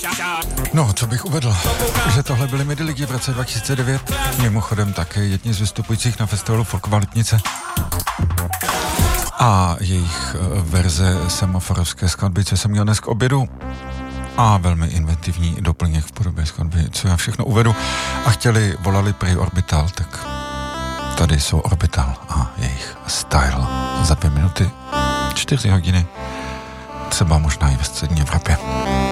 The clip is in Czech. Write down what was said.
No, co bych uvedl, že tohle byly Midi lidi v roce 2009, mimochodem také jedni z vystupujících na festivalu Folková Letnice. A jejich verze semaforovské skladby, co jsem měl dnes k obědu, a velmi inventivní doplněk v podobě skladby, co já všechno uvedu. A volali prý Orbital, tak tady jsou Orbital a jejich Style za 2 minuty, 4 hodiny, třeba možná i ve střední Evropě.